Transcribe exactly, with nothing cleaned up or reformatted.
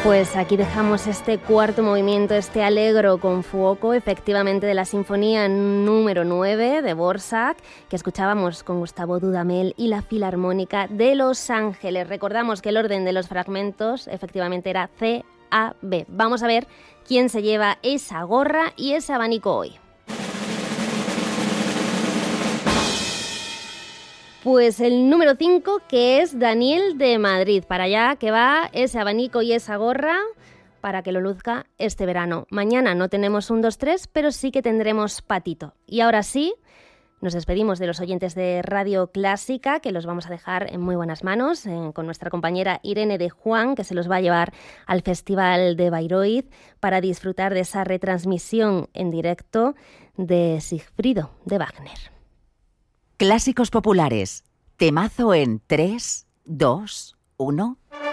Pues aquí dejamos este cuarto movimiento, este Allegro con fuoco, efectivamente de la sinfonía número nueve de Dvořák, que escuchábamos con Gustavo Dudamel y la Filarmónica de Los Ángeles. Recordamos que el orden de los fragmentos efectivamente era C A B. Vamos a ver quién se lleva esa gorra y ese abanico hoy. Pues el número cinco, que es Daniel de Madrid. Para allá que va ese abanico y esa gorra para que lo luzca este verano. Mañana no tenemos un dos tres, pero sí que tendremos patito. Y ahora sí, nos despedimos de los oyentes de Radio Clásica, que los vamos a dejar en muy buenas manos, eh, con nuestra compañera Irene de Juan, que se los va a llevar al Festival de Bayreuth para disfrutar de esa retransmisión en directo de Sigfrido de Wagner. Clásicos populares. Temazo en tres, dos, uno...